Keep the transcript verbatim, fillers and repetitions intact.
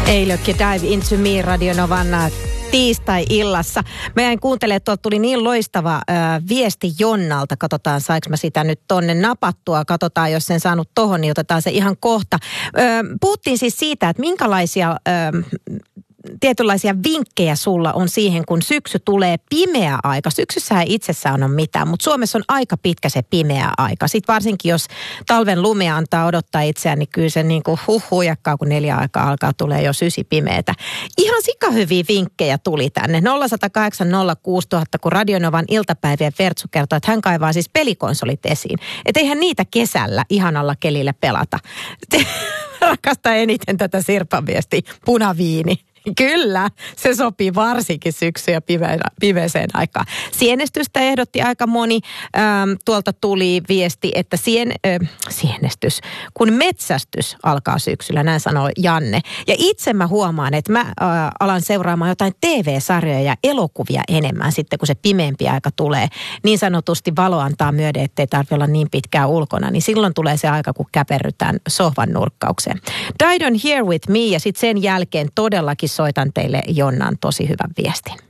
Ei Look You Dive Into Me Radio Novan tiistai-illassa. Meidän kuuntelee, tuolta tuli niin loistava ö, viesti Jonnalta. Katsotaan, saanko mä sitä nyt tonne napattua. Katsotaan, jos sen saanut tohon, niin otetaan se ihan kohta. Ö, puhuttiin siis siitä, että minkälaisia Ö, tietynlaisia vinkkejä sulla on siihen, kun syksy tulee pimeä aika. Syksyssä ei itsessään ole mitään, mutta Suomessa on aika pitkä se pimeä aika. Sitten varsinkin, jos talven lumea antaa odottaa itseään, niin kyllä se niin kuin huh huijakkaa, kun neljä aikaa alkaa tulee jo sysi pimeätä. Ihan sikahyviä vinkkejä tuli tänne. nolla yksi nolla kahdeksan nolla kuusi nolla nolla nolla, kun Radionovan iltapäivien Fertsu kertoo, että hän kaivaa siis pelikonsolit esiin. Että eihän niitä kesällä ihanalla kelillä pelata. Rakastaa eniten tätä Sirpan viestiä, punaviini. Kyllä, se sopii varsinkin syksy- ja pive- pimeeseen aikaan. Sienestystä ehdotti aika moni. Ähm, tuolta tuli viesti, että sien, äh, sienestys, kun metsästys alkaa syksyllä, näin sanoo Janne. Ja itse mä huomaan, että mä äh, alan seuraamaan jotain T V-sarjoja ja elokuvia enemmän sitten, kun se pimeämpi aika tulee. Niin sanotusti valo antaa myöden, ettei tarvitse olla niin pitkään ulkona. Niin silloin tulee se aika, kun käperrytään sohvan nurkkaukseen. Died on Here With Me ja sitten sen jälkeen todellakin soitan teille Jonnan tosi hyvän viestin.